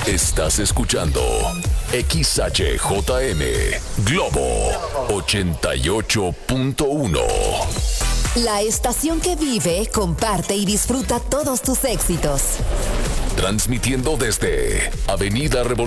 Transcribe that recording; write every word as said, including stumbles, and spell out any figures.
Estás escuchando X H J M Globo ochenta y ocho punto uno. La estación que vive, comparte y disfruta todos tus éxitos. Transmitiendo desde Avenida Revolución.